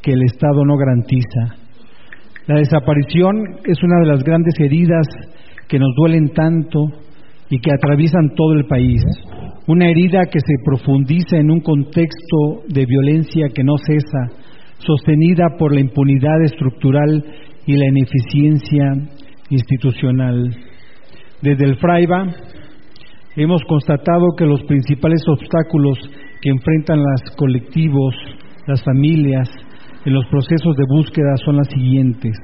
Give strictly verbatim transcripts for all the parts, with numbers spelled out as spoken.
que el Estado no garantiza. La desaparición es una de las grandes heridas que nos duelen tanto y que atraviesan todo el país. Una herida que se profundiza en un contexto de violencia que no cesa, sostenida por la impunidad estructural y la ineficiencia institucional. Desde el Fraiba hemos constatado que los principales obstáculos que enfrentan los colectivos, las familias, en los procesos de búsqueda son las siguientes.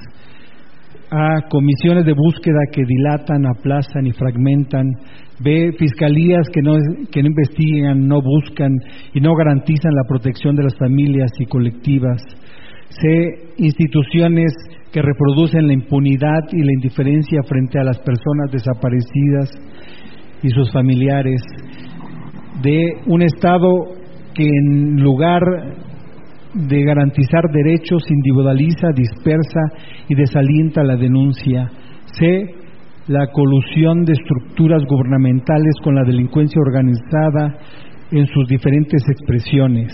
A. Comisiones de búsqueda que dilatan, aplazan y fragmentan. B. Fiscalías que no, que no investigan, no buscan y no garantizan la protección de las familias y colectivas. C. Instituciones que reproducen la impunidad y la indiferencia frente a las personas desaparecidas y sus familiares. D. Un Estado que en lugar de garantizar derechos individualiza, dispersa y desalienta la denuncia. C. La colusión de estructuras gubernamentales con la delincuencia organizada en sus diferentes expresiones.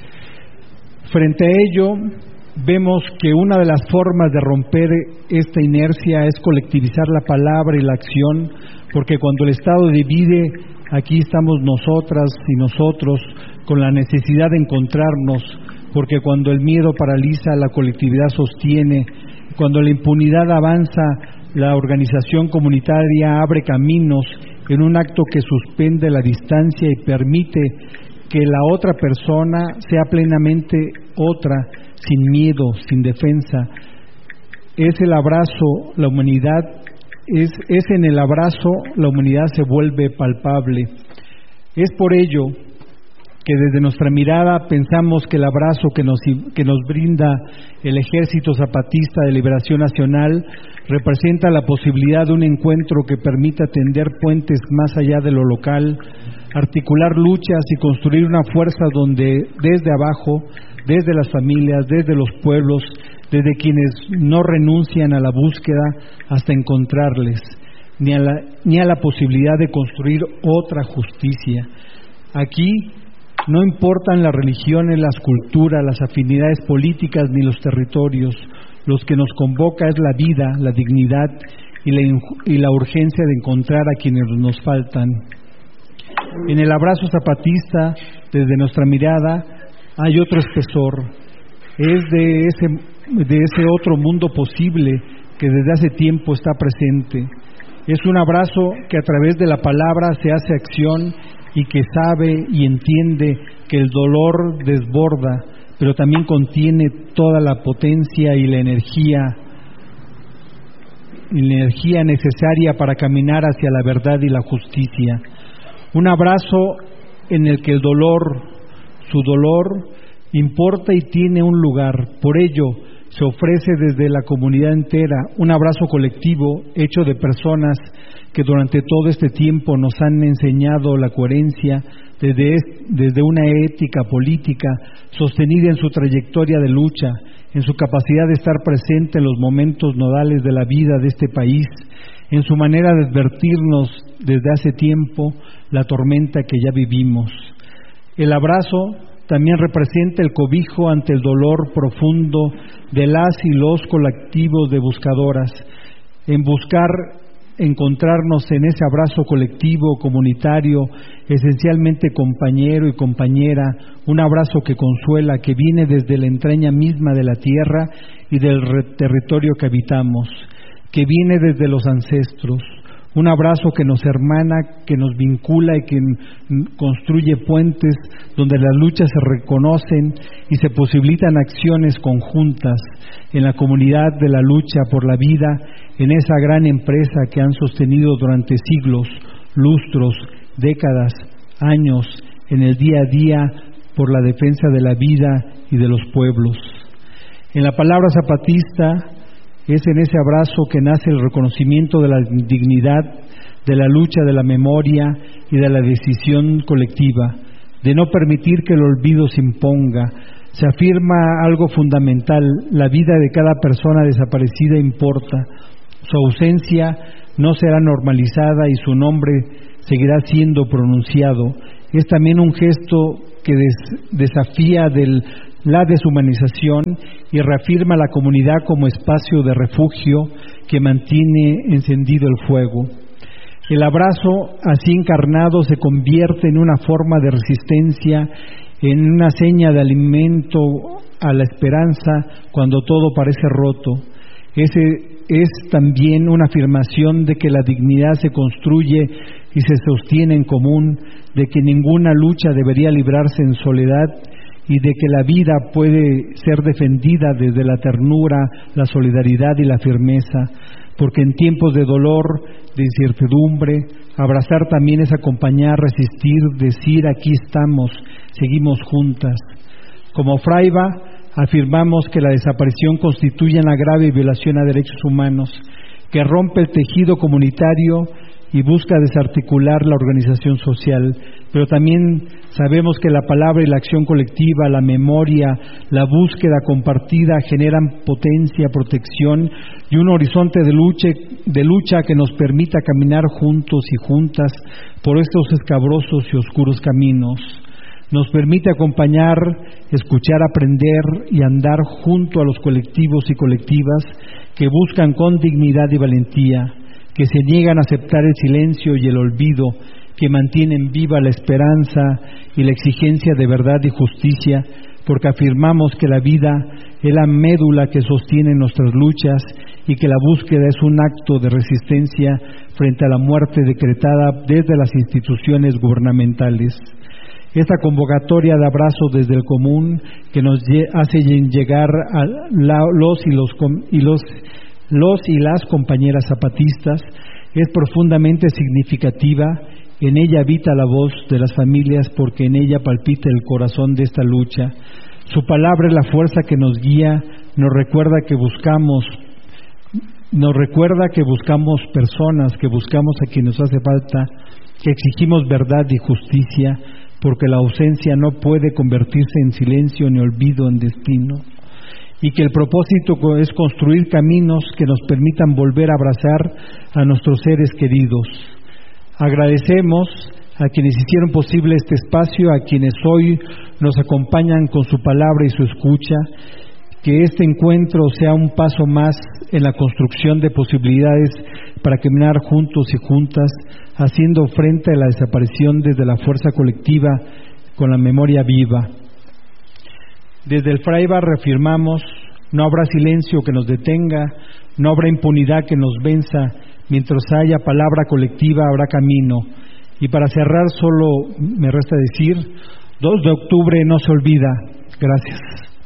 Frente a ello, vemos que una de las formas de romper esta inercia es colectivizar la palabra y la acción, porque cuando el Estado divide, aquí estamos nosotras y nosotros con la necesidad de encontrarnos, porque cuando el miedo paraliza, la colectividad sostiene, cuando la impunidad avanza, la organización comunitaria abre caminos en un acto que suspende la distancia y permite que la otra persona sea plenamente otra, sin miedo, sin defensa. Es el abrazo, la humanidad, es, es en el abrazo la humanidad se vuelve palpable. Es por ello que desde nuestra mirada pensamos que el abrazo que nos, que nos brinda el Ejército Zapatista de Liberación Nacional representa la posibilidad de un encuentro que permita tender puentes más allá de lo local, articular luchas y construir una fuerza donde desde abajo, desde las familias, desde los pueblos, desde quienes no renuncian a la búsqueda hasta encontrarles, ni a la, ni a la posibilidad de construir otra justicia. Aquí no importan las religiones, las culturas, las afinidades políticas ni los territorios. Los que nos convoca es la vida, la dignidad y la, y la urgencia de encontrar a quienes nos faltan. En el abrazo zapatista, desde nuestra mirada, hay otro espesor. Es de ese, de ese otro mundo posible que desde hace tiempo está presente. Es un abrazo que a través de la palabra se hace acción y que sabe y entiende que el dolor desborda, pero también contiene toda la potencia y la energía, y la energía necesaria para caminar hacia la verdad y la justicia. Un abrazo en el que el dolor, su dolor, importa y tiene un lugar. Por ello, se ofrece desde la comunidad entera un abrazo colectivo hecho de personas que durante todo este tiempo nos han enseñado la coherencia desde, desde una ética política sostenida en su trayectoria de lucha, en su capacidad de estar presente en los momentos nodales de la vida de este país, en su manera de advertirnos desde hace tiempo la tormenta que ya vivimos. El abrazo también representa el cobijo ante el dolor profundo de las y los colectivos de buscadoras, en buscar encontrarnos en ese abrazo colectivo, comunitario, esencialmente compañero y compañera, un abrazo que consuela, que viene desde la entraña misma de la tierra y del territorio que habitamos, que viene desde los ancestros, un abrazo que nos hermana, que nos vincula y que construye puentes donde las luchas se reconocen y se posibilitan acciones conjuntas en la comunidad de la lucha por la vida, en esa gran empresa que han sostenido durante siglos, lustros, décadas, años, en el día a día por la defensa de la vida y de los pueblos. En la palabra zapatista es en ese abrazo que nace el reconocimiento de la dignidad, de la lucha, de la memoria y de la decisión colectiva, de no permitir que el olvido se imponga. Se afirma algo fundamental: la vida de cada persona desaparecida importa. Su ausencia no será normalizada y su nombre seguirá siendo pronunciado. Es también un gesto que des, desafía del la deshumanización y reafirma a la comunidad como espacio de refugio que mantiene encendido el fuego. El abrazo así encarnado se convierte en una forma de resistencia, en una seña de alimento a la esperanza cuando todo parece roto. Ese es también una afirmación de que la dignidad se construye y se sostiene en común, de que ninguna lucha debería librarse en soledad y de que la vida puede ser defendida desde la ternura, la solidaridad y la firmeza, porque en tiempos de dolor, de incertidumbre, abrazar también es acompañar, resistir, decir aquí estamos, seguimos juntas. Como Fraiba, afirmamos que la desaparición constituye una grave violación a derechos humanos, que rompe el tejido comunitario y busca desarticular la organización social, pero también sabemos que la palabra y la acción colectiva, la memoria, la búsqueda compartida generan potencia, protección y un horizonte de lucha, de lucha que nos permita caminar juntos y juntas por estos escabrosos y oscuros caminos. Nos permite acompañar, escuchar, aprender y andar junto a los colectivos y colectivas que buscan con dignidad y valentía, que se niegan a aceptar el silencio y el olvido, que mantienen viva la esperanza y la exigencia de verdad y justicia, porque afirmamos que la vida es la médula que sostiene nuestras luchas y que la búsqueda es un acto de resistencia frente a la muerte decretada desde las instituciones gubernamentales. Esta convocatoria de abrazo desde el común que nos hace llegar a los y los y los los y las compañeras zapatistas es profundamente significativa. En ella habita la voz de las familias porque en ella palpita el corazón de esta lucha. Su palabra es la fuerza que nos guía, nos recuerda que buscamos nos recuerda que buscamos personas, que buscamos a quien nos hace falta, que exigimos verdad y justicia, porque la ausencia no puede convertirse en silencio ni olvido en destino, y que el propósito es construir caminos que nos permitan volver a abrazar a nuestros seres queridos. Agradecemos a quienes hicieron posible este espacio, a quienes hoy nos acompañan con su palabra y su escucha, que este encuentro sea un paso más en la construcción de posibilidades para caminar juntos y juntas, haciendo frente a la desaparición desde la fuerza colectiva con la memoria viva. Desde el Fraiba reafirmamos: no habrá silencio que nos detenga, no habrá impunidad que nos venza, mientras haya palabra colectiva habrá camino. Y para cerrar solo me resta decir, dos de octubre no se olvida. Gracias.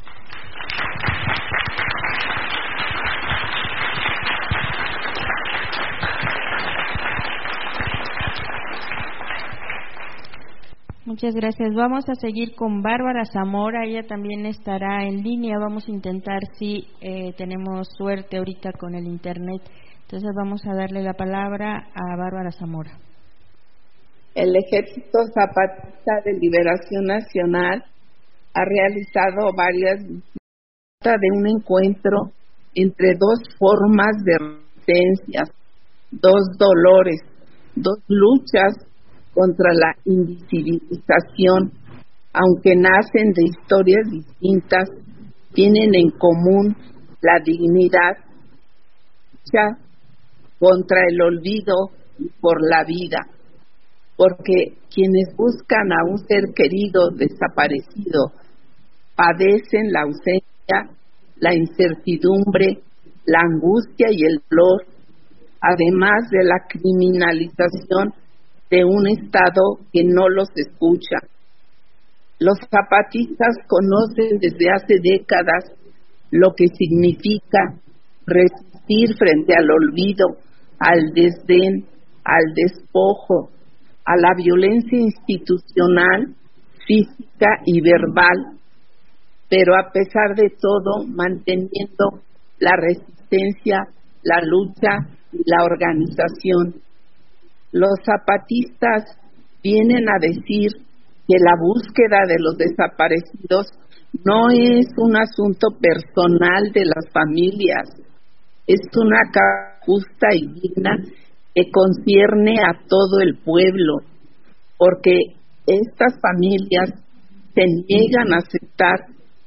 Muchas gracias. Vamos a seguir con Bárbara Zamora, ella también estará en línea. Vamos a intentar si eh, tenemos suerte ahorita con el internet. Entonces vamos a darle la palabra a Bárbara Zamora. El Ejército Zapatista de Liberación Nacional ha realizado varias visitas de un encuentro entre dos formas de resistencia, dos dolores, dos luchas contra la invisibilización, aunque nacen de historias distintas, tienen en común la dignidad, lucha contra el olvido y por la vida, porque quienes buscan a un ser querido desaparecido padecen la ausencia, la incertidumbre, la angustia y el dolor, además de la criminalización de un Estado que no los escucha. Los zapatistas conocen desde hace décadas lo que significa resistir frente al olvido, al desdén, al despojo, a la violencia institucional, física y verbal, pero a pesar de todo manteniendo la resistencia, la lucha y la organización. Los zapatistas vienen a decir que la búsqueda de los desaparecidos no es un asunto personal de las familias, es una causa justa y digna que concierne a todo el pueblo, porque estas familias se niegan a aceptar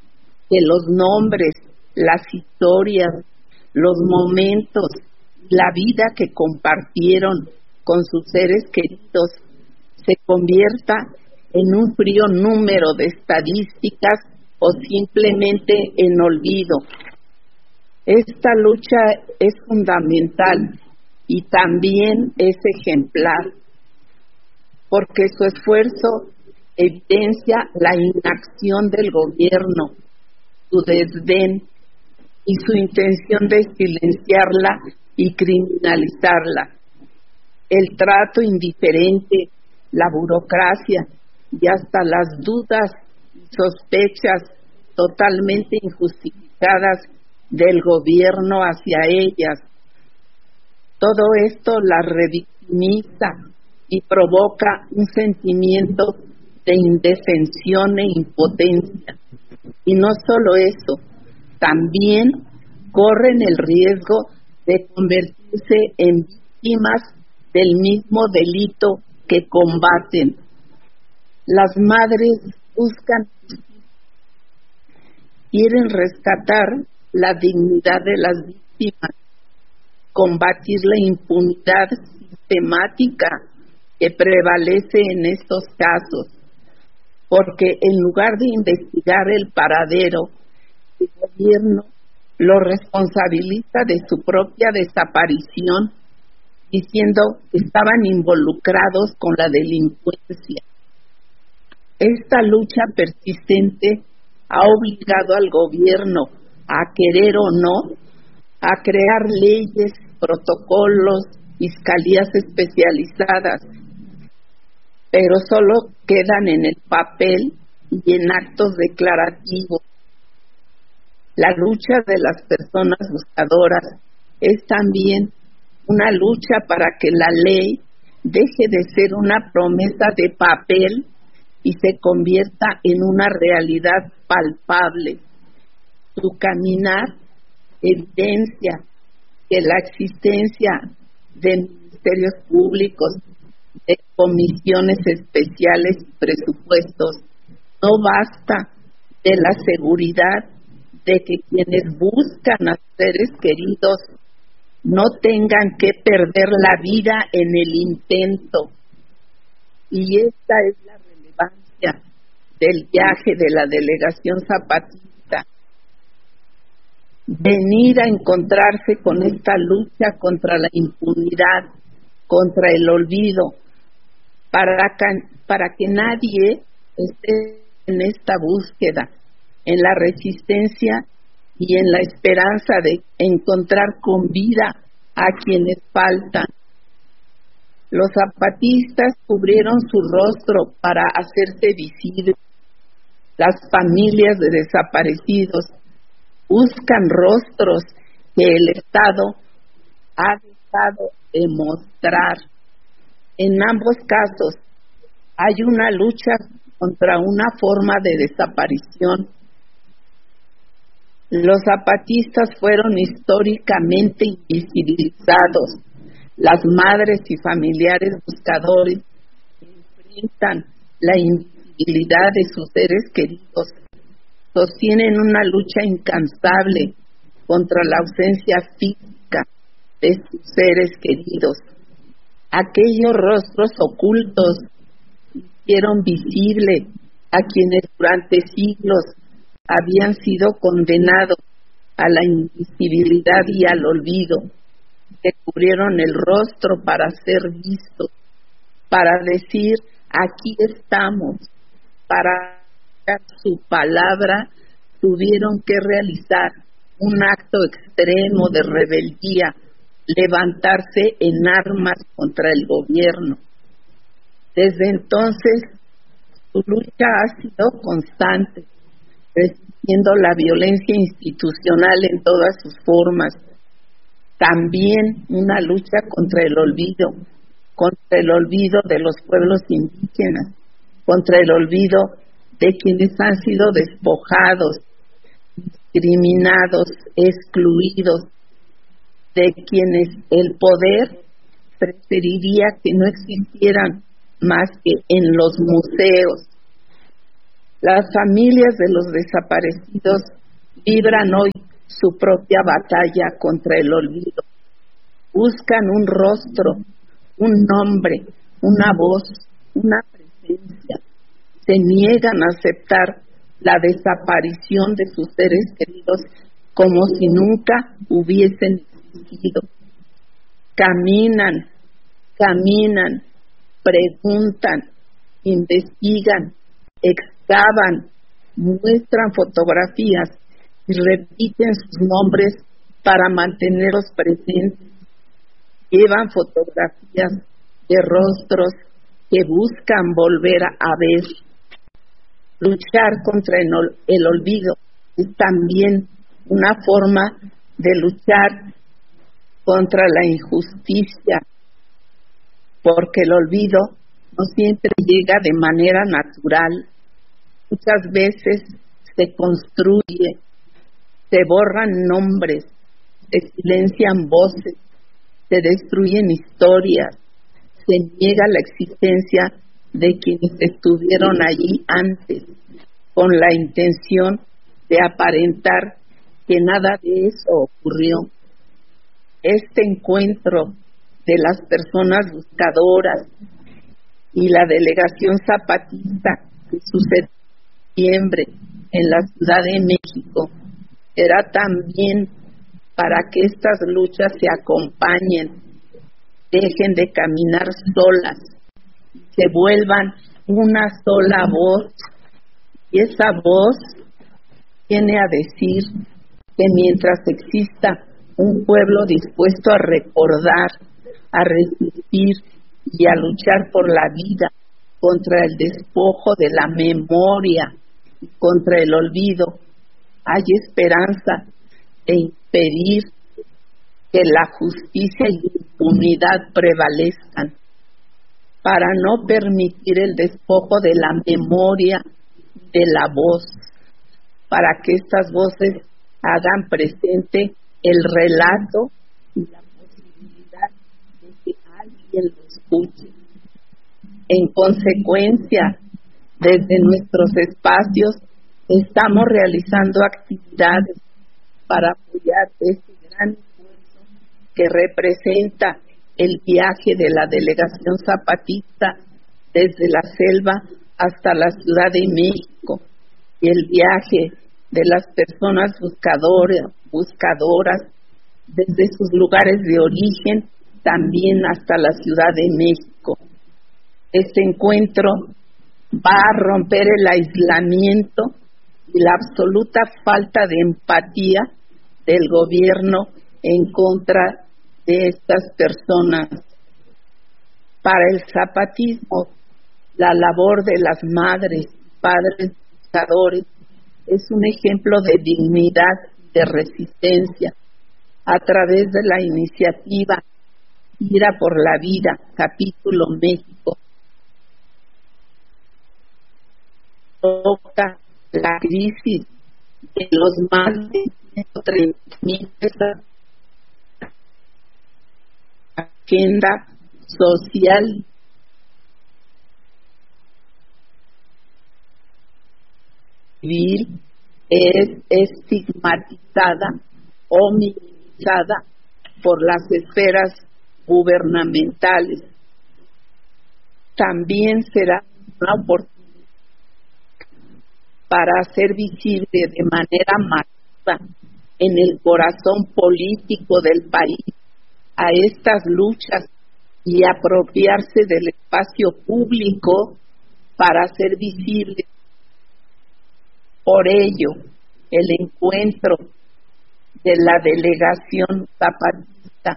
que los nombres, las historias, los momentos, la vida que compartieron con sus seres queridos se convierta en un frío número de estadísticas o simplemente en olvido. Esta lucha es fundamental y también es ejemplar, porque su esfuerzo evidencia la inacción del gobierno, su desdén y su intención de silenciarla y criminalizarla. El trato indiferente, la burocracia y hasta las dudas y sospechas totalmente injustificadas del gobierno hacia ellas. Todo esto las revictimiza y provoca un sentimiento de indefensión e impotencia. Y no solo eso, también corren el riesgo de convertirse en víctimas del mismo delito que combaten. Las madres buscan, quieren rescatar la dignidad de las víctimas, combatir la impunidad sistemática que prevalece en estos casos, porque en lugar de investigar el paradero, el gobierno lo responsabiliza de su propia desaparición, diciendo que estaban involucrados con la delincuencia. Esta lucha persistente ha obligado al gobierno, a querer o no, a crear leyes, protocolos, fiscalías especializadas, pero solo quedan en el papel y en actos declarativos. La lucha de las personas buscadoras es también una lucha para que la ley deje de ser una promesa de papel y se convierta en una realidad palpable. Su caminar evidencia que la existencia de ministerios públicos, de comisiones especiales y presupuestos no basta de la seguridad de que quienes buscan a seres queridos no tengan que perder la vida en el intento. Y esta es la relevancia del viaje de la delegación zapatista. Venir a encontrarse con esta lucha contra la impunidad, contra el olvido, para que, para que nadie esté en esta búsqueda, en la resistencia y en la esperanza de encontrar con vida a quienes faltan. Los zapatistas cubrieron su rostro para hacerse visibles. Las familias de desaparecidos buscan rostros que el Estado ha dejado de mostrar. En ambos casos hay una lucha contra una forma de desaparición. Los zapatistas fueron históricamente invisibilizados. Las madres y familiares buscadores enfrentan la invisibilidad de sus seres queridos. Sostienen una lucha incansable contra la ausencia física de sus seres queridos. Aquellos rostros ocultos hicieron visible a quienes durante siglos habían sido condenados a la invisibilidad y al olvido. Se cubrieron el rostro para ser vistos, para decir, aquí estamos, para dar su palabra, tuvieron que realizar un acto extremo de rebeldía, levantarse en armas contra el gobierno. Desde entonces, su lucha ha sido constante, resistiendo la violencia institucional en todas sus formas. También una lucha contra el olvido, contra el olvido de los pueblos indígenas, contra el olvido de quienes han sido despojados, discriminados, excluidos, de quienes el poder preferiría que no existieran más que en los museos. Las familias de los desaparecidos libran hoy su propia batalla contra el olvido. Buscan un rostro, un nombre, una voz, una presencia. Se niegan a aceptar la desaparición de sus seres queridos como si nunca hubiesen existido. Caminan, caminan, preguntan, investigan, excavan, muestran fotografías y repiten sus nombres para mantenerlos presentes. Llevan fotografías de rostros que buscan volver a ver. Luchar contra el, el olvido es también una forma de luchar contra la injusticia, porque el olvido no siempre llega de manera natural. Muchas veces se construye, se borran nombres, se silencian voces, se destruyen historias, se niega la existencia de quienes estuvieron allí antes, con la intención de aparentar que nada de eso ocurrió. Este encuentro de las personas buscadoras y la delegación zapatista que sucedió en septiembre en la Ciudad de México era también para que estas luchas se acompañen, dejen de caminar solas, se vuelvan una sola voz, y esa voz viene a decir que mientras exista un pueblo dispuesto a recordar, a resistir y a luchar por la vida, contra el despojo de la memoria, contra el olvido, hay esperanza de impedir que la justicia y la impunidad prevalezcan, para no permitir el despojo de la memoria, de la voz, para que estas voces hagan presente el relato y la posibilidad de que alguien lo escuche. En consecuencia, desde nuestros espacios estamos realizando actividades para apoyar este gran esfuerzo que representa el viaje de la delegación zapatista desde la selva hasta la Ciudad de México, y el viaje de las personas buscadoras, buscadoras desde sus lugares de origen también hasta la Ciudad de México. Este encuentro va a romper el aislamiento y la absoluta falta de empatía del gobierno en contra de estas personas. Para el zapatismo, la labor de las madres, padres, buscadores es un ejemplo de dignidad, de resistencia, a través de la iniciativa Ira por la Vida, capítulo México. Toca la crisis de los más de ciento treinta mil agenda social civil es estigmatizada o minimizada por las esferas gubernamentales. También será una oportunidad para hacer visible de manera masiva en el corazón político del país a estas luchas y apropiarse del espacio público para hacer visible. Por ello, el encuentro de la delegación zapatista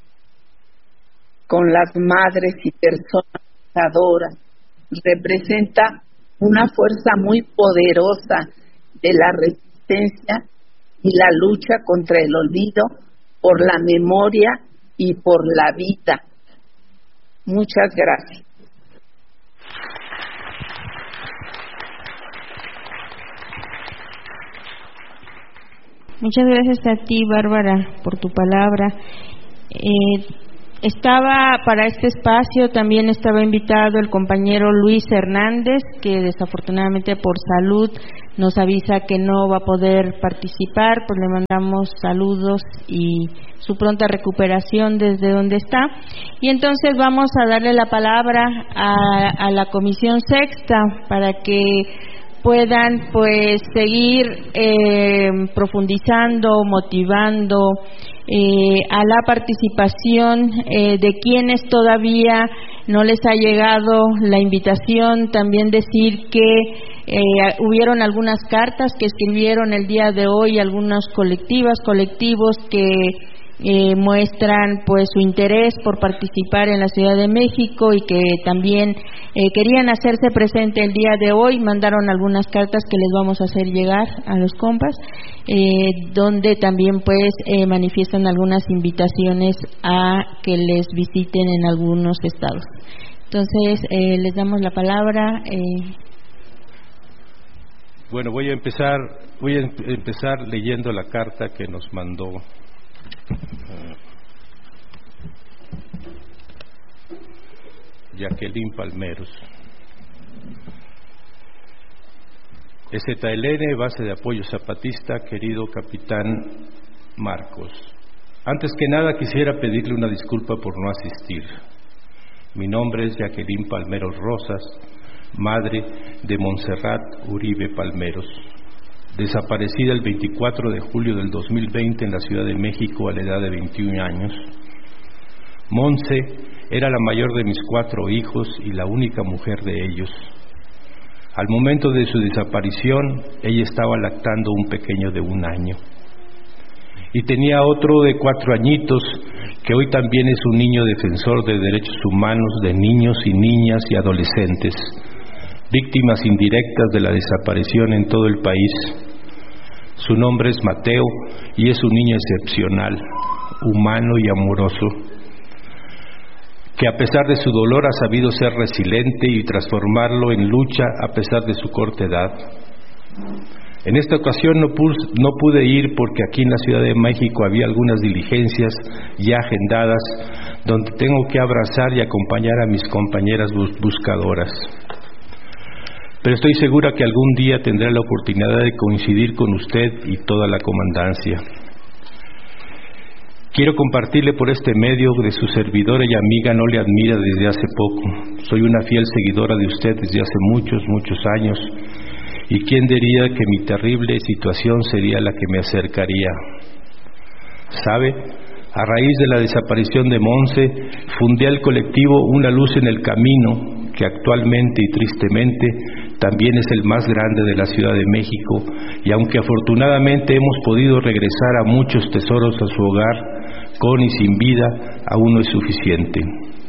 con las madres y personas luchadoras representa una fuerza muy poderosa de la resistencia y la lucha contra el olvido, por la memoria y por la vida. Muchas gracias. Muchas gracias a ti, Bárbara, por tu palabra. Eh, estaba para este espacio, también estaba invitado el compañero Luis Hernández, que desafortunadamente por salud nos avisa que no va a poder participar, pues le mandamos saludos y su pronta recuperación desde donde está. Y entonces vamos a darle la palabra a, a la Comisión Sexta para que puedan pues seguir eh, profundizando, motivando eh, a la participación eh, de quienes todavía no les ha llegado la invitación. También decir que eh, hubieron algunas cartas que escribieron el día de hoy, algunas colectivas, colectivos que Eh, muestran pues su interés por participar en la Ciudad de México y que también eh, querían hacerse presente el día de hoy. Mandaron algunas cartas que les vamos a hacer llegar a los compas, eh, donde también pues eh, manifiestan algunas invitaciones a que les visiten en algunos estados. Entonces eh, les damos la palabra. Eh. Bueno, voy a empezar voy a empezar leyendo la carta que nos mandó Jacqueline Palmeros. Z L N, base de apoyo zapatista, querido capitán Marcos. Antes que nada quisiera pedirle una disculpa por no asistir. Mi nombre es Jacqueline Palmeros Rosas, madre de Montserrat Uribe Palmeros, desaparecida el veinticuatro de julio del dos mil veinte en la Ciudad de México a la edad de veintiún años. Monse era la mayor de mis cuatro hijos y la única mujer de ellos. Al momento de su desaparición, ella estaba lactando un pequeño de un año. Y tenía otro de cuatro añitos, que hoy también es un niño defensor de derechos humanos de niños y niñas y adolescentes, víctimas indirectas de la desaparición en todo el país. Su nombre es Mateo y es un niño excepcional, humano y amoroso, que a pesar de su dolor ha sabido ser resiliente y transformarlo en lucha a pesar de su corta edad. En esta ocasión no pude, no pude ir porque aquí en la Ciudad de México había algunas diligencias ya agendadas donde tengo que abrazar y acompañar a mis compañeras buscadoras. Pero estoy segura que algún día tendré la oportunidad de coincidir con usted y toda la comandancia. Quiero compartirle por este medio de su servidora y amiga no le admira desde hace poco. Soy una fiel seguidora de usted desde hace muchos, muchos años. ¿Y quién diría que mi terrible situación sería la que me acercaría? ¿Sabe? A raíz de la desaparición de Monse, fundé al colectivo Una Luz en el Camino, que actualmente y tristemente también es el más grande de la Ciudad de México, y aunque afortunadamente hemos podido regresar a muchos tesoros a su hogar, con y sin vida, aún no es suficiente.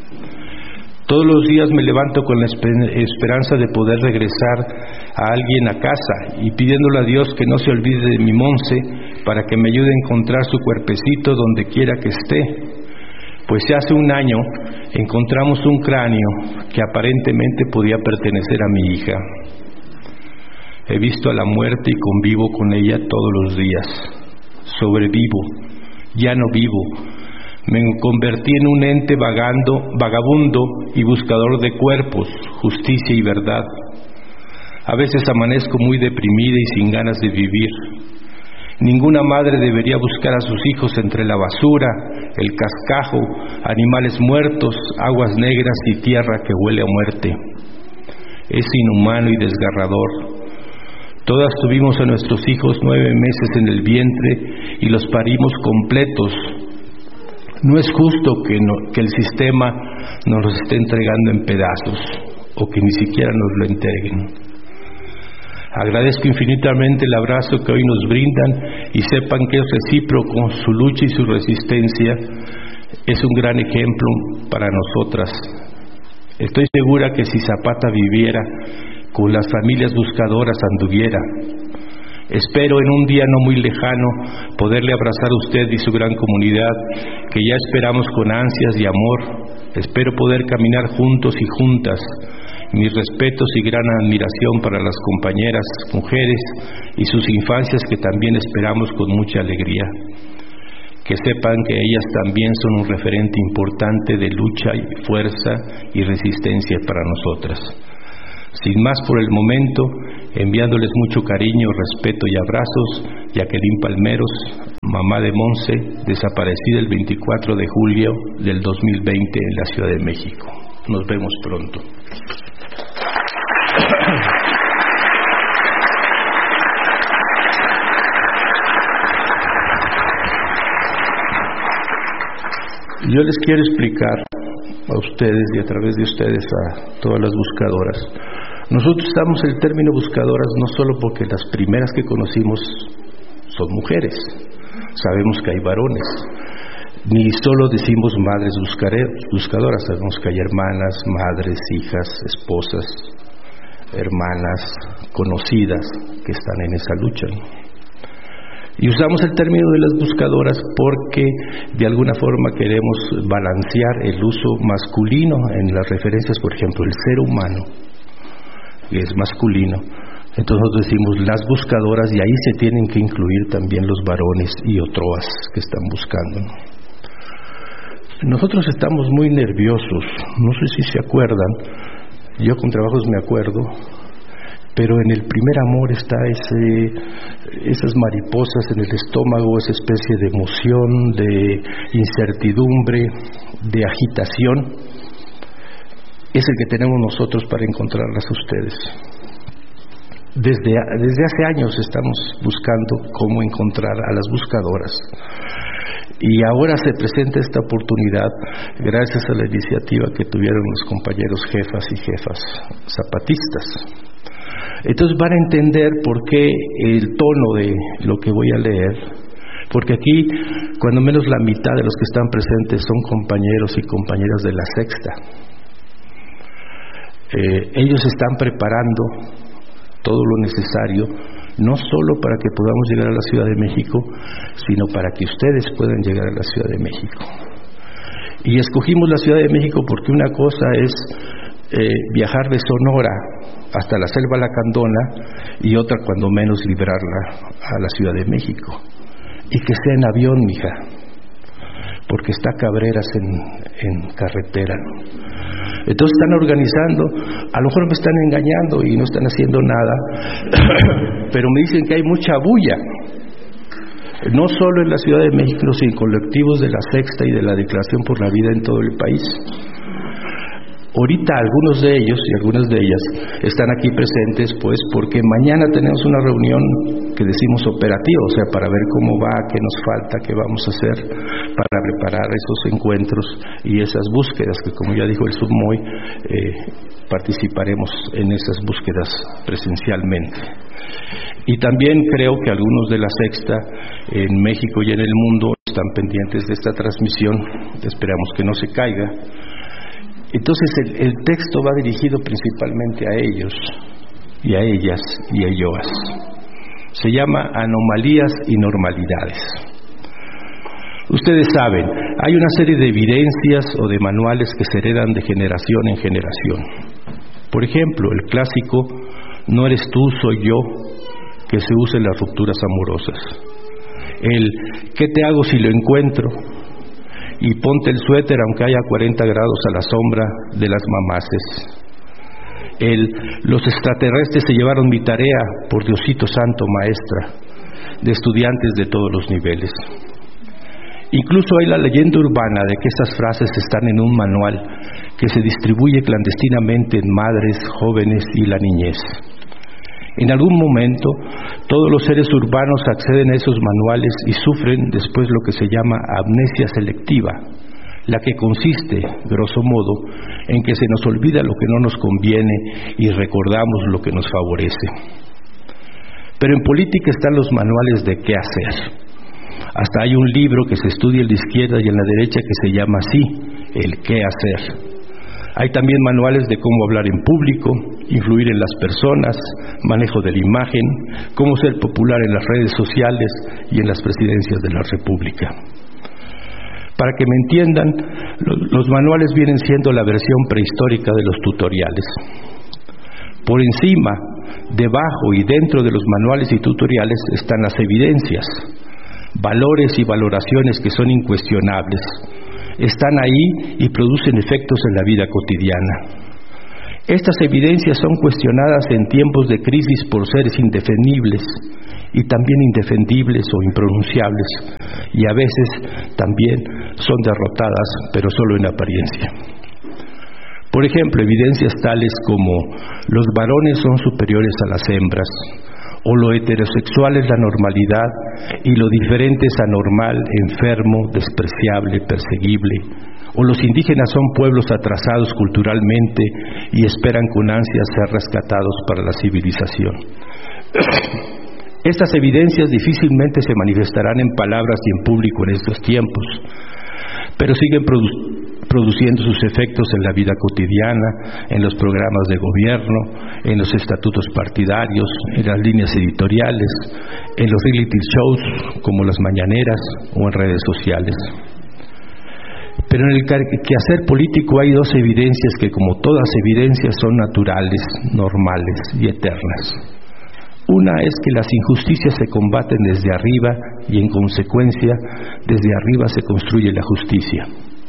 Todos los días me levanto con la esperanza de poder regresar a alguien a casa y pidiéndole a Dios que no se olvide de mi Monse para que me ayude a encontrar su cuerpecito donde quiera que esté. Pues hace un año encontramos un cráneo que aparentemente podía pertenecer a mi hija. He visto a la muerte y convivo con ella todos los días. Sobrevivo, ya no vivo. Me convertí en un ente vagando, vagabundo y buscador de cuerpos, justicia y verdad. A veces amanezco muy deprimida y sin ganas de vivir. Ninguna madre debería buscar a sus hijos entre la basura, el cascajo, animales muertos, aguas negras y tierra que huele a muerte. Es inhumano y desgarrador. Todas tuvimos a nuestros hijos nueve meses en el vientre y los parimos completos. No es justo que, no, que el sistema nos los esté entregando en pedazos o que ni siquiera nos lo entreguen. Agradezco infinitamente el abrazo que hoy nos brindan y sepan que es recíproco. Su lucha y su resistencia es un gran ejemplo para nosotras. Estoy segura que si Zapata viviera, con las familias buscadoras anduviera. Espero en un día no muy lejano poderle abrazar a usted y su gran comunidad, que ya esperamos con ansias y amor. Espero poder caminar juntos y juntas. Mis respetos y gran admiración para las compañeras mujeres y sus infancias que también esperamos con mucha alegría. que sepan que ellas también son un referente importante de lucha y fuerza y resistencia para nosotras. Sin más por el momento, enviándoles mucho cariño, respeto y abrazos, Jacqueline Palmeros, mamá de Monse, desaparecida el veinticuatro de julio del dos mil veinte en la Ciudad de México. Nos vemos pronto. Yo les quiero explicar a ustedes y a través de ustedes a todas las buscadoras. Nosotros usamos el término buscadoras no solo porque las primeras que conocimos son mujeres, sabemos que hay varones, ni solo decimos madres buscadoras, sabemos que hay hermanas, madres, hijas, esposas, hermanas, conocidas que están en esa lucha. Y usamos el término de las buscadoras porque de alguna forma queremos balancear el uso masculino en las referencias, por ejemplo, el ser humano, que es masculino. Entonces nosotros decimos las buscadoras y ahí se tienen que incluir también los varones y otroas que están buscando. Nosotros estamos muy nerviosos, no sé si se acuerdan, yo con trabajos me acuerdo, pero en el primer amor está ese, esas mariposas en el estómago, esa especie de emoción, de incertidumbre, de agitación. Es el que tenemos nosotros para encontrarlas a ustedes. Desde, desde hace años estamos buscando cómo encontrar a las buscadoras. Y ahora se presenta esta oportunidad gracias a la iniciativa que tuvieron los compañeros jefas y jefas zapatistas. Entonces van a entender por qué el tono de lo que voy a leer, porque aquí cuando menos la mitad de los que están presentes son compañeros y compañeras de la Sexta. Eh, ellos están preparando todo lo necesario, no solo para que podamos llegar a la Ciudad de México, sino para que ustedes puedan llegar a la Ciudad de México. Y escogimos la Ciudad de México porque una cosa es eh, viajar de Sonora hasta la Selva Lacandona y otra cuando menos librarla a la Ciudad de México. Y que sea en avión, mija, porque está Cabreras en, en carretera. Entonces están organizando, a lo mejor me están engañando y no están haciendo nada, pero me dicen que hay mucha bulla, no solo en la Ciudad de México, sino en colectivos de la Sexta y de la Declaración por la Vida en todo el país. Ahorita algunos de ellos y algunas de ellas están aquí presentes pues porque mañana tenemos una reunión que decimos operativa, o sea, para ver cómo va, qué nos falta, qué vamos a hacer para preparar esos encuentros y esas búsquedas que, como ya dijo el Submoy, eh, participaremos en esas búsquedas presencialmente. Y también creo que algunos de la Sexta en México y en el mundo están pendientes de esta transmisión, esperamos que no se caiga. Entonces el, el texto va dirigido principalmente a ellos y a ellas y a ellas. Se llama Anomalías y Normalidades. Ustedes saben, hay una serie de evidencias o de manuales que se heredan de generación en generación. Por ejemplo, el clásico "no eres tú, soy yo", que se usa en las rupturas amorosas. El "¿qué te hago si lo encuentro?" y "ponte el suéter aunque haya cuarenta grados a la sombra de las mamaces". El "los extraterrestres se llevaron mi tarea, por Diosito santo, maestra", de estudiantes de todos los niveles. Incluso hay la leyenda urbana de que estas frases están en un manual que se distribuye clandestinamente en madres, jóvenes y la niñez. En algún momento, todos los seres urbanos acceden a esos manuales y sufren después lo que se llama amnesia selectiva, la que consiste, grosso modo, en que se nos olvida lo que no nos conviene y recordamos lo que nos favorece. Pero en política están los manuales de qué hacer. Hasta hay un libro que se estudia en la izquierda y en la derecha que se llama así, el qué hacer. Hay también manuales de cómo hablar en público, influir en las personas, manejo de la imagen, cómo ser popular en las redes sociales y en las presidencias de la República. Para que me entiendan, los manuales vienen siendo la versión prehistórica de los tutoriales. Por encima, debajo y dentro de los manuales y tutoriales están las evidencias, valores y valoraciones que son incuestionables. Están ahí y producen efectos en la vida cotidiana. Estas evidencias son cuestionadas en tiempos de crisis por seres indefendibles y también indefendibles o impronunciables, y a veces también son derrotadas, pero solo en apariencia. Por ejemplo, evidencias tales como los varones son superiores a las hembras, o lo heterosexual es la normalidad y lo diferente es anormal, enfermo, despreciable, perseguible, o los indígenas son pueblos atrasados culturalmente y esperan con ansias ser rescatados para la civilización. Estas evidencias difícilmente se manifestarán en palabras y en público en estos tiempos, pero siguen produ- produciendo sus efectos en la vida cotidiana, en los programas de gobierno, en los estatutos partidarios, en las líneas editoriales, en los reality shows como las mañaneras o en redes sociales. Pero en el quehacer político hay dos evidencias que, como todas evidencias, son naturales, normales y eternas. Una es que las injusticias se combaten desde arriba y, en consecuencia, desde arriba se construye la justicia.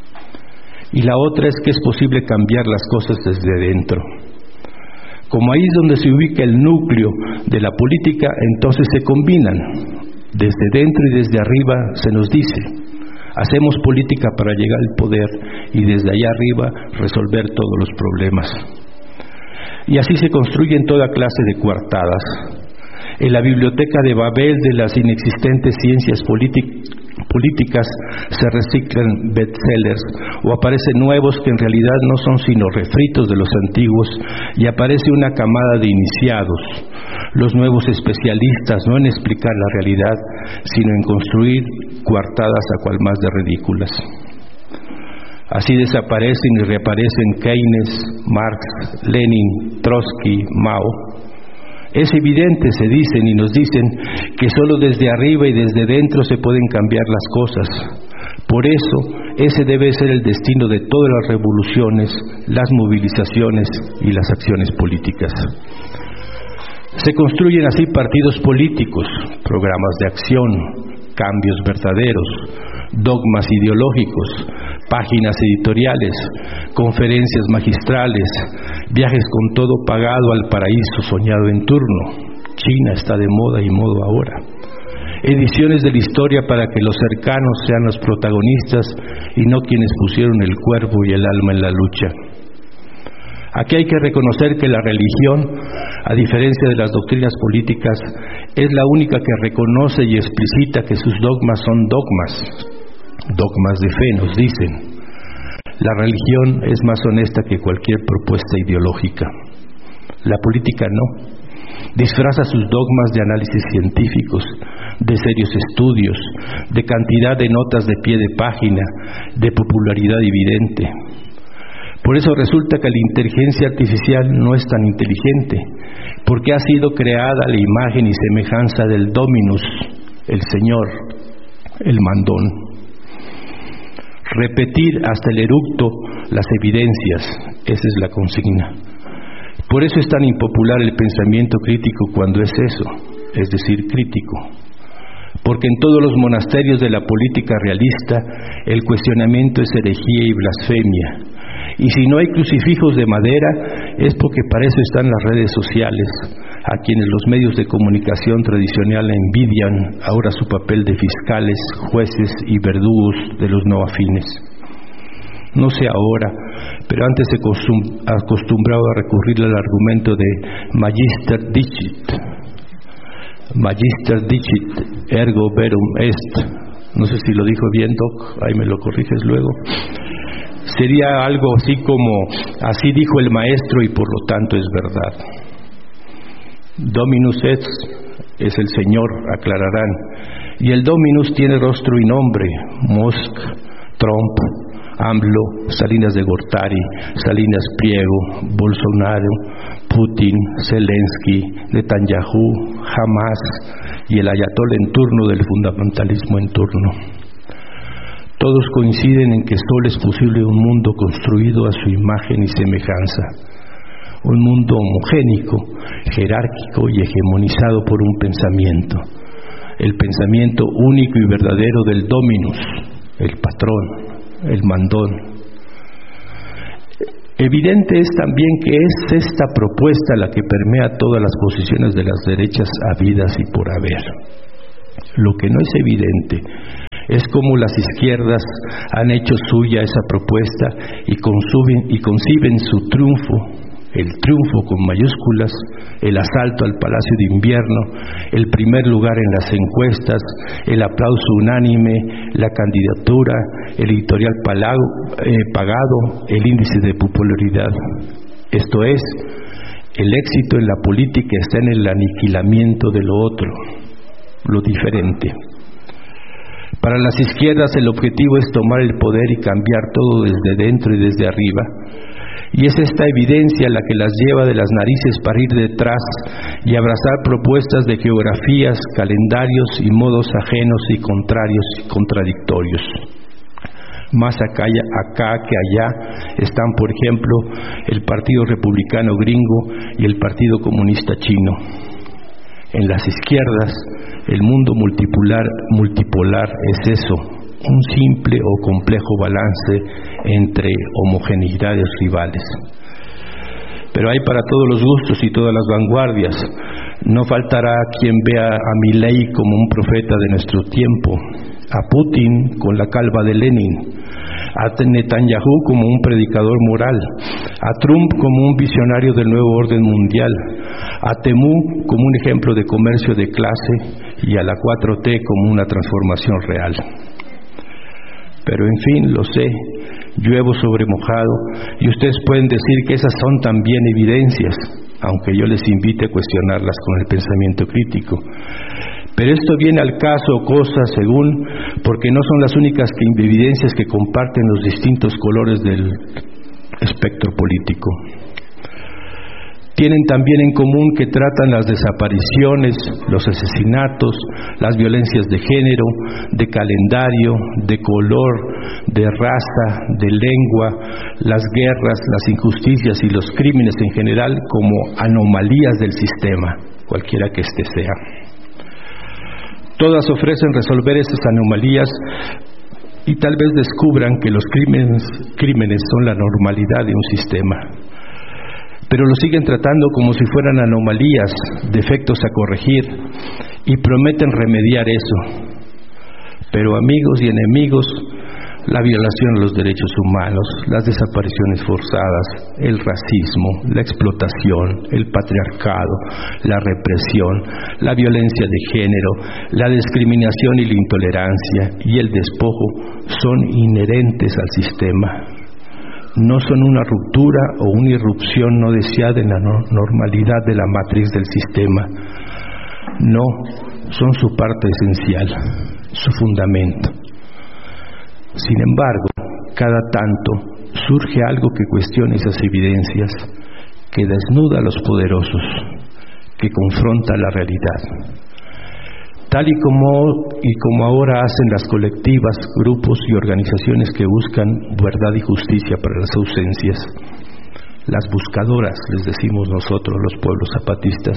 Y la otra es que es posible cambiar las cosas desde dentro. Como ahí es donde se ubica el núcleo de la política, entonces se combinan. Desde dentro y desde arriba se nos dice: hacemos política para llegar al poder y desde allá arriba resolver todos los problemas. Y así se construyen toda clase de coartadas. En la biblioteca de Babel de las inexistentes ciencias políticas se reciclan bestsellers o aparecen nuevos que en realidad no son sino refritos de los antiguos, y aparece una camada de iniciados, los nuevos especialistas, no en explicar la realidad, sino en construir coartadas a cual más de ridículas. Así desaparecen y reaparecen Keynes, Marx, Lenin, Trotsky, Mao. Es evidente, se dicen y nos dicen, que solo desde arriba y desde dentro se pueden cambiar las cosas. Por eso, ese debe ser el destino de todas las revoluciones, las movilizaciones y las acciones políticas. Se construyen así partidos políticos, programas de acción, cambios verdaderos, dogmas ideológicos, páginas editoriales, conferencias magistrales, viajes con todo pagado al paraíso soñado en turno. China está de moda y modo ahora. Ediciones de la historia para que los cercanos sean los protagonistas y no quienes pusieron el cuerpo y el alma en la lucha. Aquí hay que reconocer que la religión, a diferencia de las doctrinas políticas, es la única que reconoce y explicita que sus dogmas son dogmas, dogmas de fe, nos dicen. La religión es más honesta que cualquier propuesta ideológica. La política no. Disfraza sus dogmas de análisis científicos, de serios estudios, de cantidad de notas de pie de página, de popularidad evidente. Por eso resulta que la inteligencia artificial no es tan inteligente, porque ha sido creada la imagen y semejanza del Dominus, el Señor, el mandón. Repetir hasta el eructo las evidencias, esa es la consigna. Por eso es tan impopular el pensamiento crítico cuando es eso, es decir, crítico. Porque en todos los monasterios de la política realista el cuestionamiento es herejía y blasfemia. Y si no hay crucifijos de madera, es porque para eso están las redes sociales, a quienes los medios de comunicación tradicional envidian ahora su papel de fiscales, jueces y verdugos de los no afines. No sé ahora, pero antes se acostumbraba a recurrir al argumento de Magister Dicit. Magister Dicit, ergo verum est. No sé si lo dijo bien, Doc, ahí me lo corriges luego. Sería algo así como, así dijo el maestro y por lo tanto es verdad. Dominus est es el Señor, aclararán. Y el Dominus tiene rostro y nombre: Musk, Trump, AMLO, Salinas de Gortari, Salinas Pliego, Bolsonaro, Putin, Zelensky, Netanyahu, Hamas y el ayatol en turno del fundamentalismo en turno. Todos coinciden en que solo es posible un mundo construido a su imagen y semejanza, un mundo homogénico, jerárquico y hegemonizado por un pensamiento, el pensamiento único y verdadero del dominus, el patrón, el mandón. Evidente es también que es esta propuesta la que permea todas las posiciones de las derechas habidas y por haber. Lo que no es evidente es cómo las izquierdas han hecho suya esa propuesta y conciben, y conciben su triunfo, el triunfo con mayúsculas, el asalto al Palacio de Invierno, el primer lugar en las encuestas, el aplauso unánime, la candidatura, el editorial palago, eh, pagado, el índice de popularidad. Esto es, el éxito en la política está en el aniquilamiento de lo otro, lo diferente. Para las izquierdas el objetivo es tomar el poder y cambiar todo desde dentro y desde arriba. Y es esta evidencia la que las lleva de las narices para ir detrás y abrazar propuestas de geografías, calendarios y modos ajenos y contrarios y contradictorios. Más acá, acá que allá están, por ejemplo, el Partido Republicano Gringo y el Partido Comunista Chino. En las izquierdas, el mundo multipolar, multipolar es eso, un simple o complejo balance entre homogeneidades rivales. Pero hay para todos los gustos y todas las vanguardias. No faltará quien vea a Milei como un profeta de nuestro tiempo, a Putin con la calva de Lenin, a Netanyahu como un predicador moral, a Trump como un visionario del nuevo orden mundial, a Temu como un ejemplo de comercio de clase y a la cuatro T como una transformación real. Pero en fin, lo sé, lluevo sobre mojado y ustedes pueden decir que esas son también evidencias, aunque yo les invite a cuestionarlas con el pensamiento crítico. Pero esto viene al caso o cosa según, porque no son las únicas que evidencias que comparten los distintos colores del espectro político. Tienen también en común que tratan las desapariciones, los asesinatos, las violencias de género, de calendario, de color, de raza, de lengua, las guerras, las injusticias y los crímenes en general como anomalías del sistema, cualquiera que éste sea. Todas ofrecen resolver esas anomalías y tal vez descubran que los crímenes, crímenes son la normalidad de un sistema. Pero lo siguen tratando como si fueran anomalías, defectos a corregir, y prometen remediar eso. Pero amigos y enemigos, la violación de los derechos humanos, las desapariciones forzadas, el racismo, la explotación, el patriarcado, la represión, la violencia de género, la discriminación y la intolerancia y el despojo son inherentes al sistema. No son una ruptura o una irrupción no deseada en la normalidad de la matriz del sistema. No, son su parte esencial, su fundamento. Sin embargo, cada tanto surge algo que cuestiona esas evidencias, que desnuda a los poderosos, que confronta la realidad. Tal y como, y como ahora hacen las colectivas, grupos y organizaciones que buscan verdad y justicia para las ausencias. Las buscadoras, les decimos nosotros, los pueblos zapatistas.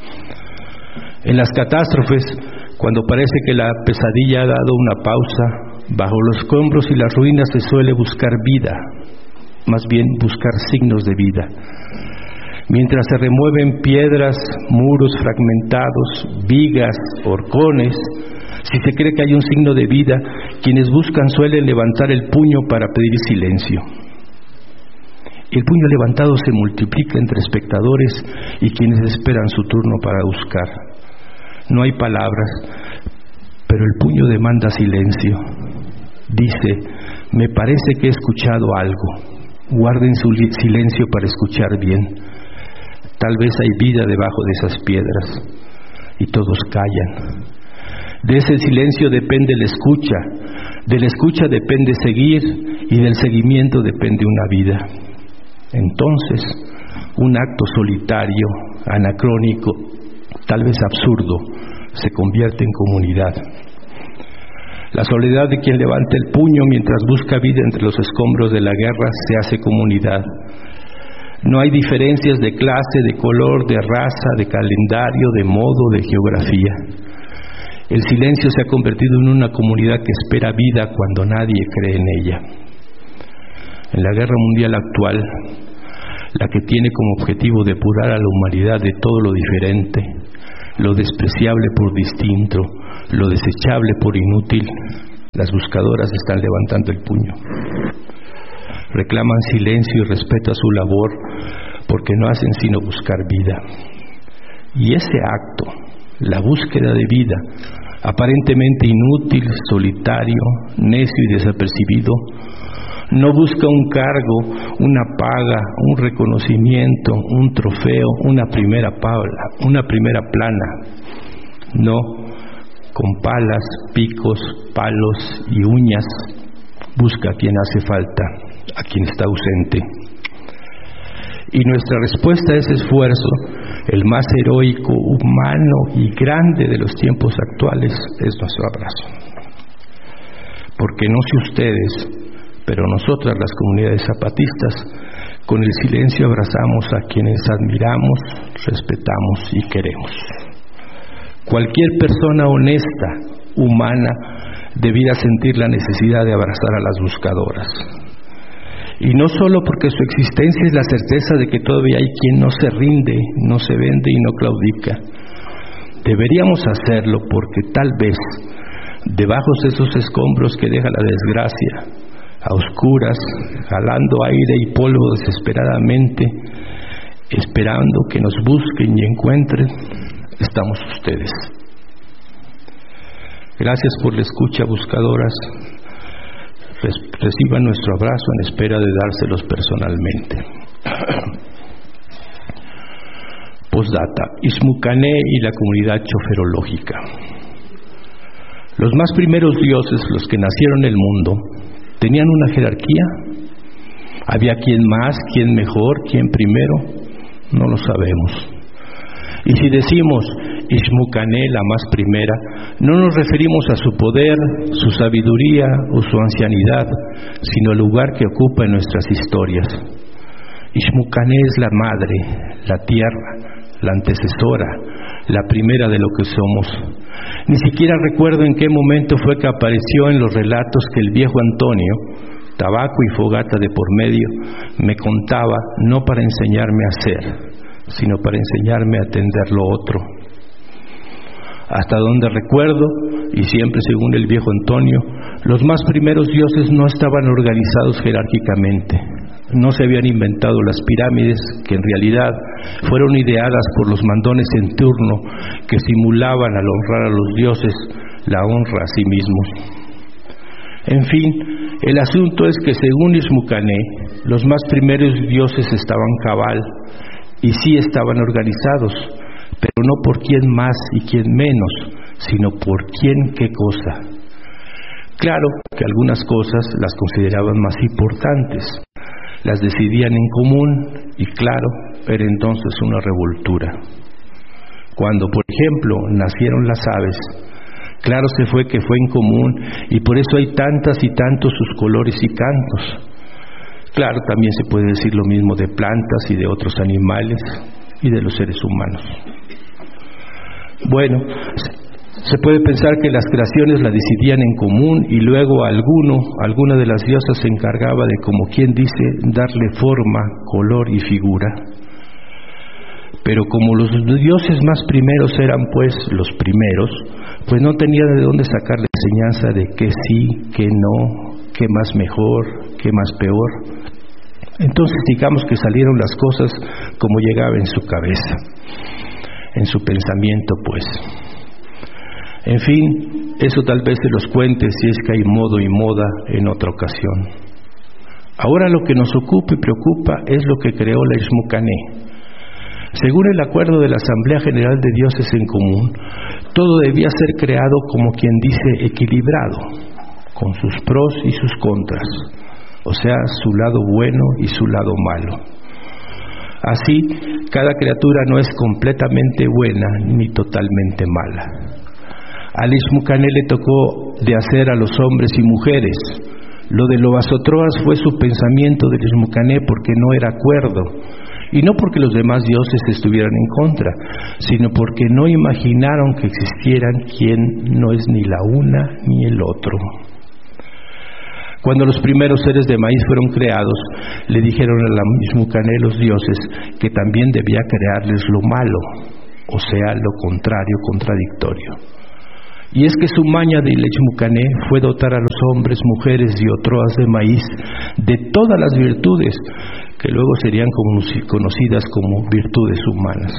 En las catástrofes, cuando parece que la pesadilla ha dado una pausa, bajo los escombros y las ruinas se suele buscar vida, más bien buscar signos de vida. Mientras se remueven piedras, muros fragmentados, vigas, horcones, si se cree que hay un signo de vida, quienes buscan suelen levantar el puño para pedir silencio. El puño levantado se multiplica entre espectadores y quienes esperan su turno para buscar. No hay palabras, pero el puño demanda silencio. Dice, me parece que he escuchado algo. Guarden su silencio para escuchar bien. Tal vez hay vida debajo de esas piedras. Y todos callan. De ese silencio depende la escucha. De la escucha depende seguir y del seguimiento depende una vida. Entonces, un acto solitario, anacrónico, tal vez absurdo, se convierte en comunidad. La soledad de quien levanta el puño mientras busca vida entre los escombros de la guerra se hace comunidad. No hay diferencias de clase, de color, de raza, de calendario, de modo, de geografía. El silencio se ha convertido en una comunidad que espera vida cuando nadie cree en ella. En la guerra mundial actual, la que tiene como objetivo depurar a la humanidad de todo lo diferente, lo despreciable por distinto, lo desechable por inútil, las buscadoras están levantando el puño. Reclaman silencio y respeto a su labor porque no hacen sino buscar vida. Y ese acto, la búsqueda de vida, aparentemente inútil, solitario, necio y desapercibido, no busca un cargo, una paga, un reconocimiento, un trofeo, una primera pala, una primera plana. No, con palas, picos, palos y uñas, busca a quien hace falta, a quien está ausente. Y nuestra respuesta a ese esfuerzo, el más heroico, humano y grande de los tiempos actuales, es nuestro abrazo. Porque no sé ustedes, pero nosotras, las comunidades zapatistas, con el silencio abrazamos a quienes admiramos, respetamos y queremos. Cualquier persona honesta, humana, debiera sentir la necesidad de abrazar a las buscadoras. Y no solo porque su existencia es la certeza de que todavía hay quien no se rinde, no se vende y no claudica. Deberíamos hacerlo porque tal vez, debajo de esos escombros que deja la desgracia, a oscuras, jalando aire y polvo desesperadamente, esperando que nos busquen y encuentren, estamos ustedes. Gracias por la escucha, buscadoras. Reciban nuestro abrazo en espera de dárselos personalmente. Postdata: Ixmucané y la comunidad choferológica. Los más primeros dioses, los que nacieron en el mundo, ¿tenían una jerarquía? ¿Había quién más, quién mejor, quién primero? No lo sabemos. Y si decimos Ixmucané, la más primera, no nos referimos a su poder, su sabiduría o su ancianidad, sino al lugar que ocupa en nuestras historias. Ixmucané es la madre, la tierra, la antecesora, la primera de lo que somos. Ni siquiera recuerdo en qué momento fue que apareció en los relatos que el viejo Antonio, tabaco y fogata de por medio, me contaba, no para enseñarme a ser, sino para enseñarme a atender lo otro. Hasta donde recuerdo, y siempre según el viejo Antonio, los más primeros dioses no estaban organizados jerárquicamente. No se habían inventado las pirámides, que en realidad fueron ideadas por los mandones en turno que simulaban al honrar a los dioses la honra a sí mismos. En fin, el asunto es que según Ixmucané, los más primeros dioses estaban cabal y sí estaban organizados, pero no por quién más y quién menos, sino por quién qué cosa. Claro que algunas cosas las consideraban más importantes, las decidían en común y claro, era entonces una revoltura. Cuando, por ejemplo, nacieron las aves, claro se fue que fue en común y por eso hay tantas y tantos sus colores y cantos. Claro, también se puede decir lo mismo de plantas y de otros animales y de los seres humanos. Bueno, se puede pensar que las creaciones las decidían en común y luego alguno, alguna de las diosas se encargaba de, como quien dice, darle forma, color y figura. Pero como los dioses más primeros eran pues los primeros, pues no tenía de dónde sacar la enseñanza de qué sí, qué no, qué más mejor, qué más peor. Entonces digamos que salieron las cosas como llegaba en su cabeza, en su pensamiento pues. En fin, eso tal vez se los cuente si es que hay modo y moda en otra ocasión. Ahora lo que nos ocupa y preocupa es lo que creó la Ixmucané. Según el acuerdo de la Asamblea General de Dioses en Común, todo debía ser creado como quien dice equilibrado, con sus pros y sus contras, o sea, su lado bueno y su lado malo. Así, cada criatura no es completamente buena ni totalmente mala. Al Ixmucané le tocó de hacer a los hombres y mujeres. Lo de Lobasotroas fue su pensamiento del Ixmucané porque no era acuerdo. Y no porque los demás dioses estuvieran en contra, sino porque no imaginaron que existieran quien no es ni la una ni el otro. Cuando los primeros seres de maíz fueron creados, le dijeron a la Mixmucané los dioses que también debía crearles lo malo, o sea, lo contrario, contradictorio. Y es que su maña de Mixmucané fue dotar a los hombres, mujeres y otroas de maíz de todas las virtudes que luego serían conocidas como virtudes humanas.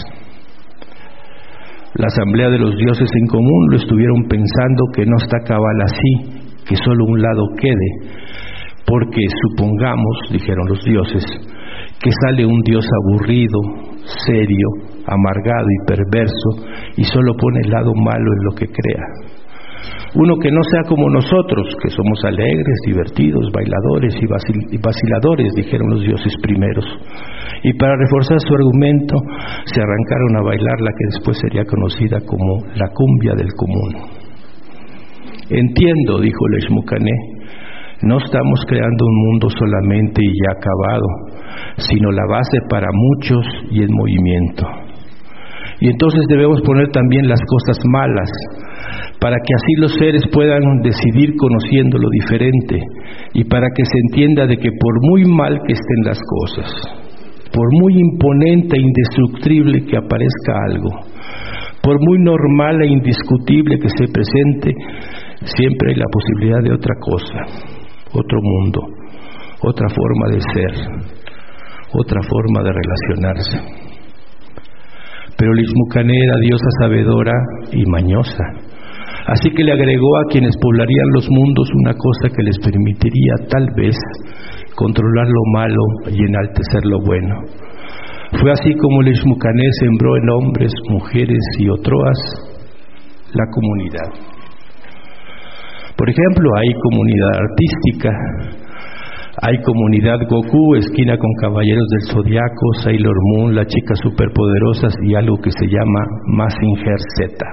La asamblea de los dioses en común lo estuvieron pensando que no está cabal así, que solo un lado quede, porque supongamos, dijeron los dioses, que sale un dios aburrido, serio, amargado y perverso, y solo pone el lado malo en lo que crea. Uno que no sea como nosotros, que somos alegres, divertidos, bailadores y, vacil- y vaciladores, dijeron los dioses primeros. Y para reforzar su argumento, se arrancaron a bailar la que después sería conocida como la cumbia del común. Entiendo, dijo Mixmucané, no estamos creando un mundo solamente y ya acabado, sino la base para muchos y en movimiento. Y entonces debemos poner también las cosas malas, para que así los seres puedan decidir conociendo lo diferente, y para que se entienda de que por muy mal que estén las cosas, por muy imponente e indestructible que aparezca algo, por muy normal e indiscutible que se presente, siempre hay la posibilidad de otra cosa, otro mundo, otra forma de ser, otra forma de relacionarse. Pero Mixmucané era diosa sabedora y mañosa, así que le agregó a quienes poblarían los mundos una cosa que les permitiría tal vez controlar lo malo y enaltecer lo bueno. Fue así como Mixmucané sembró en hombres, mujeres y otroas la comunidad. Por ejemplo, hay comunidad artística, hay comunidad Goku, esquina con Caballeros del Zodiaco, Sailor Moon, las chicas superpoderosas y algo que se llama Mazinger Z.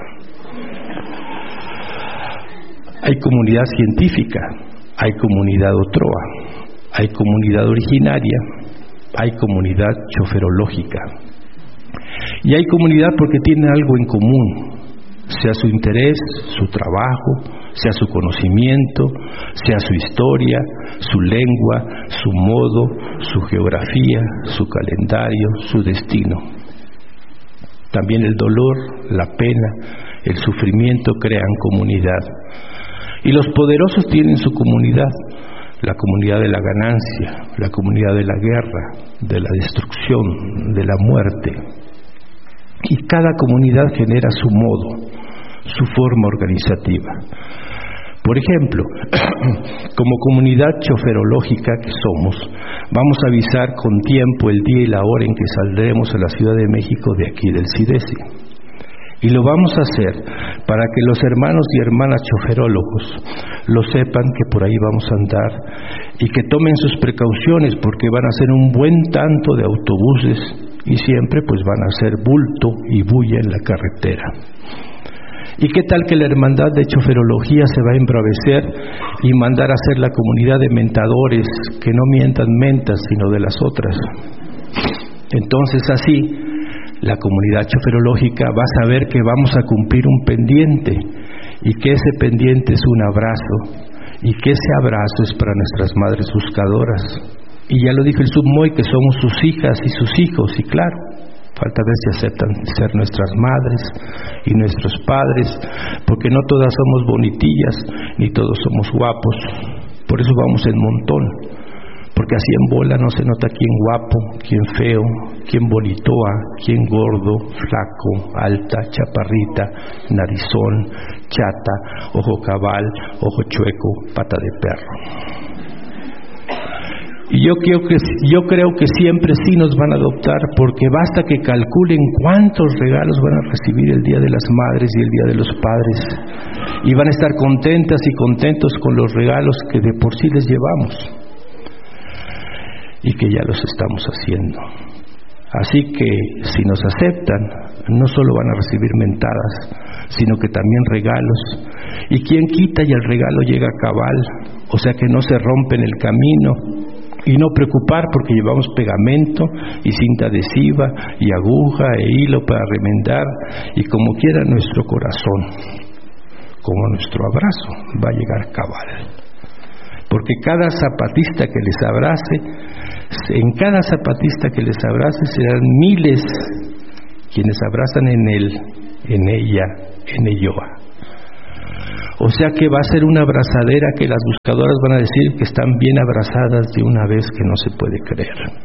Hay comunidad científica, hay comunidad otroa, hay comunidad originaria, hay comunidad choferológica. Y hay comunidad porque tienen algo en común, sea su interés, su trabajo, sea su conocimiento, sea su historia, su lengua, su modo, su geografía, su calendario, su destino. También el dolor, la pena, el sufrimiento crean comunidad. Y los poderosos tienen su comunidad, la comunidad de la ganancia, la comunidad de la guerra, de la destrucción, de la muerte. Y cada comunidad genera su modo, su forma organizativa. Por ejemplo, como comunidad choferológica que somos, vamos a avisar con tiempo el día y la hora en que saldremos a la Ciudad de México de aquí del CIDESI. Y lo vamos a hacer para que los hermanos y hermanas choferólogos lo sepan que por ahí vamos a andar y que tomen sus precauciones porque van a hacer un buen tanto de autobuses y siempre pues van a hacer bulto y bulla en la carretera. ¿Y qué tal que la hermandad de choferología se va a embravecer y mandar a hacer la comunidad de mentadores que no mientan mentas sino de las otras? Entonces así la comunidad choferológica va a saber que vamos a cumplir un pendiente y que ese pendiente es un abrazo y que ese abrazo es para nuestras madres buscadoras. Y ya lo dijo el Submoy, que somos sus hijas y sus hijos, y claro, falta ver si aceptan ser nuestras madres y nuestros padres, porque no todas somos bonitillas, ni todos somos guapos, por eso vamos en montón, porque así en bola no se nota quién guapo, quién feo, quién bonitoa, quién gordo, flaco, alta, chaparrita, narizón, chata, ojo cabal, ojo chueco, pata de perro. Y yo creo que yo creo que siempre sí nos van a adoptar, porque basta que calculen cuántos regalos van a recibir el Día de las Madres y el Día de los Padres, y van a estar contentas y contentos con los regalos que de por sí les llevamos y que ya los estamos haciendo. Así que si nos aceptan, no solo van a recibir mentadas, sino que también regalos. Y quien quita y el regalo lega a cabal, o sea que no se rompe en el camino, y no preocupar porque llevamos pegamento y cinta adhesiva y aguja e hilo para remendar, y como quiera nuestro corazón, como nuestro abrazo, va a llegar cabal. Porque cada zapatista que les abrace, en cada zapatista que les abrace serán miles quienes abrazan en él, en ella, en elloa. O sea que va a ser una abrazadera que las buscadoras van a decir que están bien abrazadas de una vez, que no se puede creer.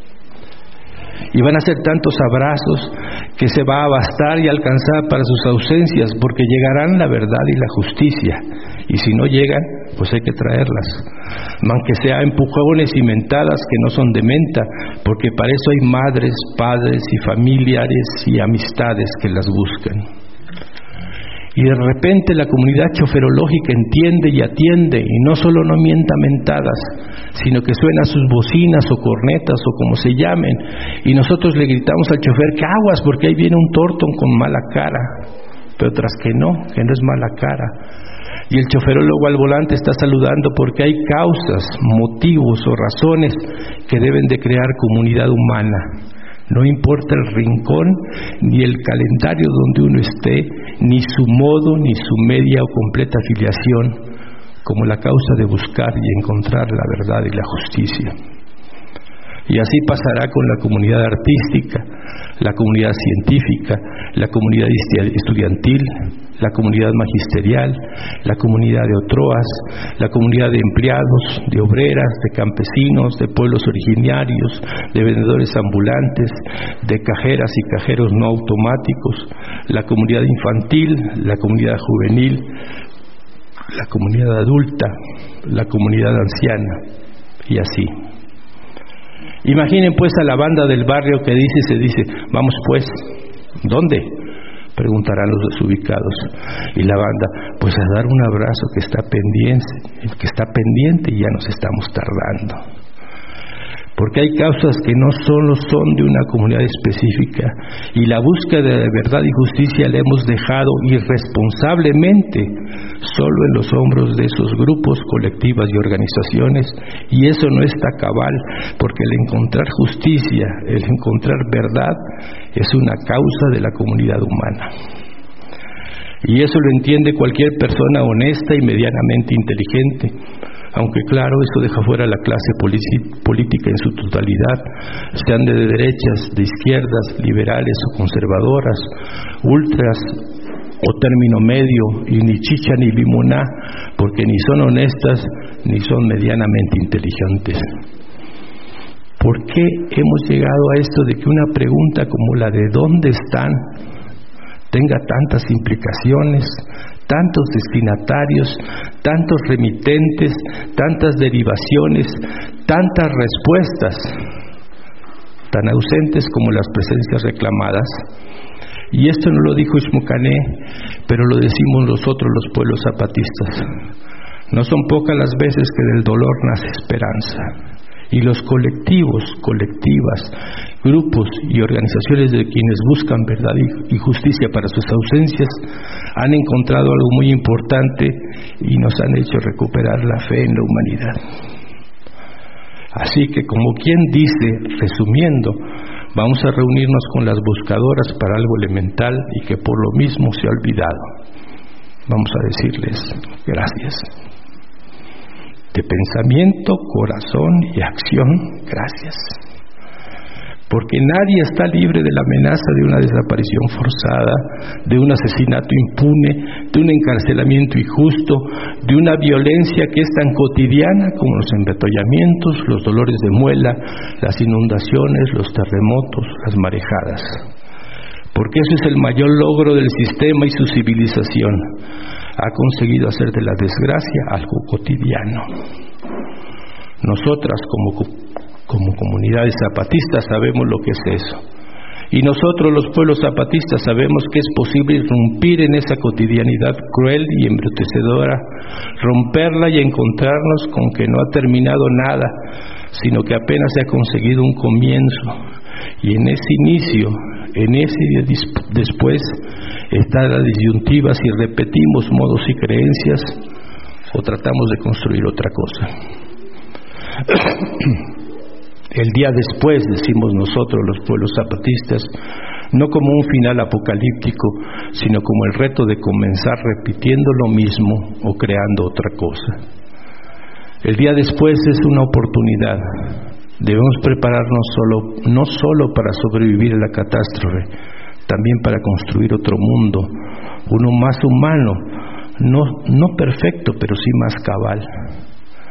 Y van a ser tantos abrazos que se va a bastar y alcanzar para sus ausencias, porque llegarán la verdad y la justicia. Y si no llegan, pues hay que traerlas, aunque sea empujones y mentadas que no son de menta, porque para eso hay madres, padres y familiares y amistades que las buscan. Y de repente la comunidad choferológica entiende y atiende, y no solo no mienta mentadas, sino que suena sus bocinas o cornetas o como se llamen, y nosotros le gritamos al chofer que aguas porque ahí viene un tórton con mala cara, pero otras que no, que no es mala cara. Y el choferólogo al volante está saludando porque hay causas, motivos o razones que deben de crear comunidad humana. No importa el rincón, ni el calendario donde uno esté, ni su modo, ni su media o completa afiliación, como la causa de buscar y encontrar la verdad y la justicia. Y así pasará con la comunidad artística, la comunidad científica, la comunidad estudiantil, la comunidad magisterial, la comunidad de otroas, la comunidad de empleados, de obreras, de campesinos, de pueblos originarios, de vendedores ambulantes, de cajeras y cajeros no automáticos, la comunidad infantil, la comunidad juvenil, la comunidad adulta, la comunidad anciana, y así. Imaginen pues a la banda del barrio que dice y se dice, vamos pues, ¿dónde?, preguntarán los desubicados. Y la banda, pues a dar un abrazo que está pendiente, que está pendiente y ya nos estamos tardando. Porque hay causas que no solo son de una comunidad específica, y la búsqueda de verdad y justicia la hemos dejado irresponsablemente solo en los hombros de esos grupos, colectivas y organizaciones, y eso no está cabal, porque el encontrar justicia, el encontrar verdad, es una causa de la comunidad humana. Y eso lo entiende cualquier persona honesta y medianamente inteligente. Aunque claro, eso deja fuera a la clase política en su totalidad, sean de derechas, de izquierdas, liberales o conservadoras, ultras o término medio, y ni chicha ni limoná, porque ni son honestas ni son medianamente inteligentes. ¿Por qué hemos llegado a esto de que una pregunta como la de ¿dónde están?, tenga tantas implicaciones, tantos destinatarios, tantos remitentes, tantas derivaciones, tantas respuestas, tan ausentes como las presencias reclamadas? Y esto no lo dijo Xmucané, pero lo decimos nosotros los pueblos zapatistas. No son pocas las veces que del dolor nace esperanza. Y los colectivos, colectivas, grupos y organizaciones de quienes buscan verdad y justicia para sus ausencias han encontrado algo muy importante y nos han hecho recuperar la fe en la humanidad. Así que, como quien dice, resumiendo, vamos a reunirnos con las buscadoras para algo elemental y que por lo mismo se ha olvidado. Vamos a decirles gracias. De pensamiento, corazón y acción, gracias. Porque nadie está libre de la amenaza de una desaparición forzada, de un asesinato impune, de un encarcelamiento injusto, de una violencia que es tan cotidiana como los embotellamientos, los dolores de muela, las inundaciones, los terremotos, las marejadas. Porque eso es el mayor logro del sistema y su civilización. Ha conseguido hacer de la desgracia algo cotidiano. Nosotras como, como comunidades zapatistas sabemos lo que es eso. Y nosotros los pueblos zapatistas sabemos que es posible irrumpir en esa cotidianidad cruel y embrutecedora, romperla y encontrarnos con que no ha terminado nada, sino que apenas se ha conseguido un comienzo. Y en ese inicio, en ese después, está la disyuntiva si repetimos modos y creencias o tratamos de construir otra cosa. El día después, decimos nosotros los pueblos zapatistas, no como un final apocalíptico, sino como el reto de comenzar repitiendo lo mismo o creando otra cosa. El día después es una oportunidad. Debemos prepararnos solo, no solo para sobrevivir a la catástrofe, también para construir otro mundo, uno más humano, no, no perfecto, pero sí más cabal.